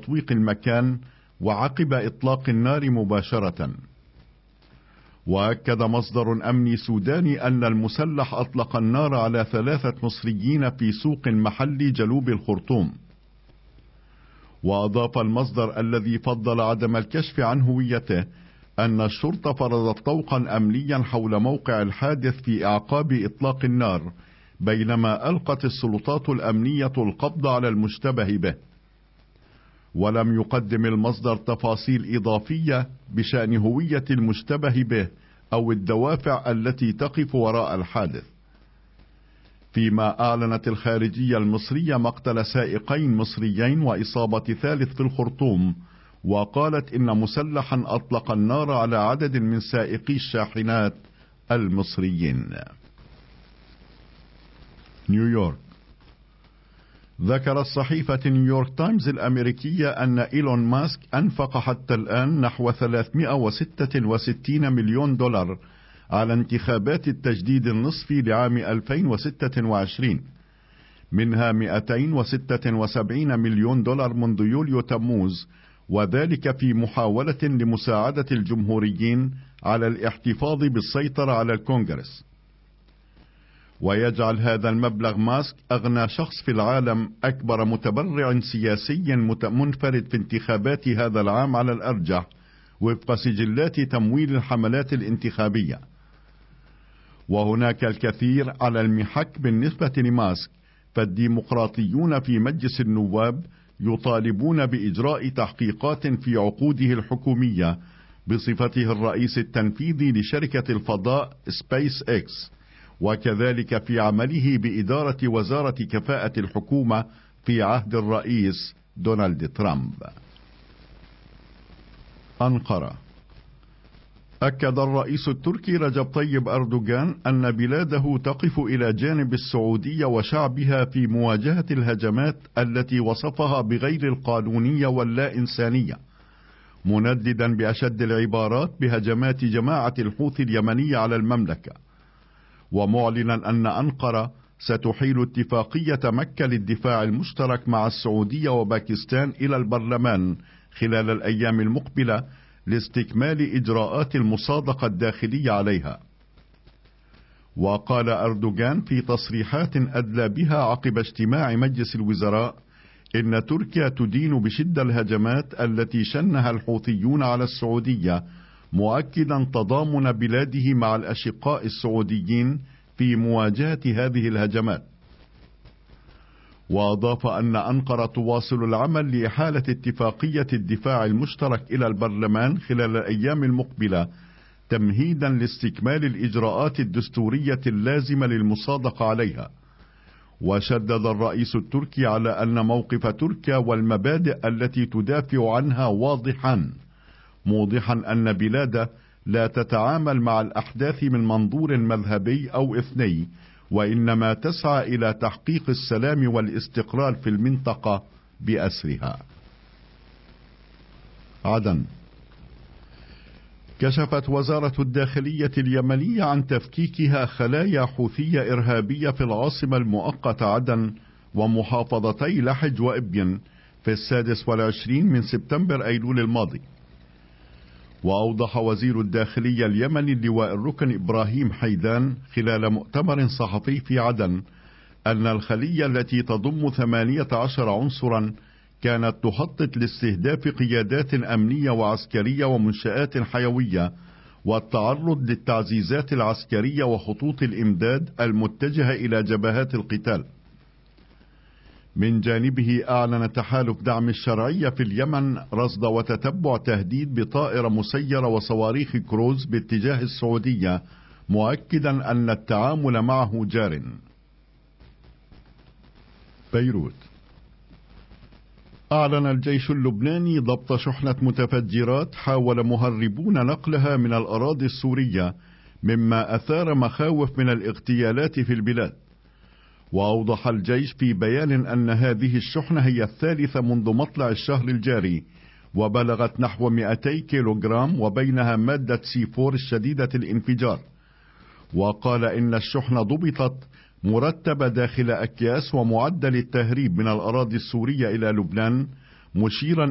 تسويق المكان وعقب إطلاق النار مباشرة. وأكد مصدر أمني سوداني أن المسلح أطلق النار على 3 مصريين في سوق محلي جنوب الخرطوم. وأضاف المصدر الذي فضل عدم الكشف عن هويته أن الشرطة فرضت طوقا أمنيا حول موقع الحادث في أعقاب إطلاق النار، بينما ألقت السلطات الأمنية القبض على المشتبه به. ولم يقدم المصدر تفاصيل إضافية بشأن هوية المشتبه به أو الدوافع التي تقف وراء الحادث. فيما أعلنت الخارجية المصرية مقتل سائقين مصريين وإصابة 3 في الخرطوم، وقالت إن مسلحا أطلق النار على عدد من سائقي الشاحنات المصريين. نيويورك. ذكرت صحيفة نيويورك تايمز الأمريكية أن إيلون ماسك أنفق حتى الآن نحو 366 مليون دولار على انتخابات التجديد النصفي لعام 2026، منها 276 مليون دولار منذ يوليو تموز، وذلك في محاولة لمساعدة الجمهوريين على الاحتفاظ بالسيطرة على الكونغرس. ويجعل هذا المبلغ ماسك أغنى شخص في العالم، أكبر متبرع سياسي منفرد في انتخابات هذا العام على الأرجح، وفق سجلات تمويل الحملات الانتخابية. وهناك الكثير على المحك بالنسبة لماسك، فالديمقراطيون في مجلس النواب يطالبون بإجراء تحقيقات في عقوده الحكومية بصفته الرئيس التنفيذي لشركة الفضاء سبيس إكس، وكذلك في عمله بإدارة وزارة كفاءة الحكومة في عهد الرئيس دونالد ترامب. أنقرة. أكد الرئيس التركي رجب طيب أردوغان أن بلاده تقف إلى جانب السعودية وشعبها في مواجهة الهجمات التي وصفها بغير القانونية واللا إنسانية، منددا بأشد العبارات بهجمات جماعة الحوثي اليمنية على المملكة، ومعلنا أن أنقرة ستحيل اتفاقية مكة للدفاع المشترك مع السعودية وباكستان إلى البرلمان خلال الأيام المقبلة لاستكمال إجراءات المصادقة الداخلية عليها. وقال أردوغان في تصريحات أدلى بها عقب اجتماع مجلس الوزراء إن تركيا تدين بشدة الهجمات التي شنها الحوثيون على السعودية، مؤكدا تضامن بلاده مع الأشقاء السعوديين في مواجهة هذه الهجمات. وأضاف أن أنقرة تواصل العمل لإحالة اتفاقية الدفاع المشترك إلى البرلمان خلال الأيام المقبلة، تمهيدا لاستكمال الإجراءات الدستورية اللازمة للمصادقة عليها. وشدد الرئيس التركي على أن موقف تركيا والمبادئ التي تدافع عنها واضحا، موضحا أن بلاده لا تتعامل مع الأحداث من منظور مذهبي أو إثني، وإنما تسعى إلى تحقيق السلام والاستقرار في المنطقة بأسرها. عدن. كشفت وزارة الداخلية اليمنية عن تفكيكها خلايا حوثية إرهابية في العاصمة المؤقتة عدن ومحافظتي لحج وإبين في 26 من سبتمبر أيلول الماضي. وأوضح وزير الداخلية اليمني اللواء الركن إبراهيم حيدان خلال مؤتمر صحفي في عدن أن الخلية التي تضم 18 عنصرا كانت تخطط لاستهداف قيادات أمنية وعسكرية ومنشآت حيوية، والتعرض للتعزيزات العسكرية وخطوط الإمداد المتجهة إلى جبهات القتال. من جانبه أعلن تحالف دعم الشرعية في اليمن رصد وتتبع تهديد بطائرة مسيرة وصواريخ كروز باتجاه السعودية، مؤكدا أن التعامل معه جار. بيروت. أعلن الجيش اللبناني ضبط شحنة متفجرات حاول مهربون نقلها من الأراضي السورية، مما أثار مخاوف من الاغتيالات في البلاد. وأوضح الجيش في بيان أن هذه الشحنة هي الثالثة منذ مطلع الشهر الجاري، وبلغت نحو 200 كيلوغرام، وبينها مادة C4 الشديدة الانفجار. وقال إن الشحنة ضبطت مرتبة داخل أكياس ومعدل التهريب من الأراضي السورية إلى لبنان، مشيرا